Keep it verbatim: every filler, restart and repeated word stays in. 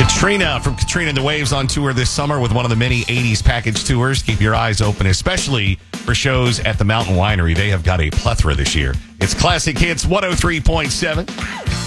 Katrina from Katrina and the Waves on tour this summer with one of the many eighties package tours. Keep your eyes open, especially for shows at the Mountain Winery. They have got a plethora this year. It's Classic Hits one oh three point seven.